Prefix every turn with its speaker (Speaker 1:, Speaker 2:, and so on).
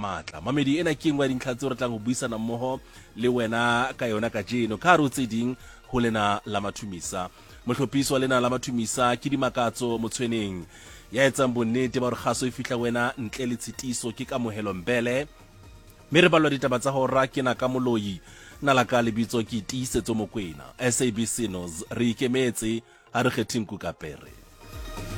Speaker 1: matla mamedi ena ke engwa dintlha tse re tlang go buisana mmogo le wena ka yona ka jeno ka re tse ding go lena la mathumisa mohlophiso wa lena la mathumisa ke dimakatso motshweneng ya etsang bonnete ba re kgaso e fihla wena ntle le tshitiso ke ka mohelo mbele mme re balwa ditaba tsa hora ke na ka moloyi na la ka lebitso ke tiisetso mokwena SABC News re ikemetse ha re kgetheng ku kapere.